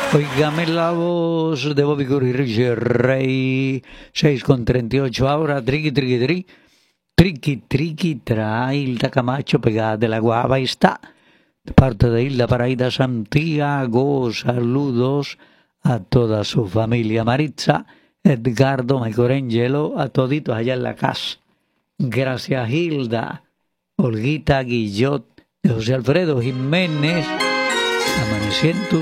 Óigame la voz de Bobby Curry, Richie Rey, 6:38 ahora, triqui, triqui, tri, triqui, triqui, trae Hilda Camacho pegada de la guava y está. De parte de Hilda Paraída Santiago, saludos a toda su familia Maritza, Edgardo, Michelangelo, a toditos allá en la casa. Gracias Hilda, Olguita Guillot, José Alfredo Jiménez, amaneciendo.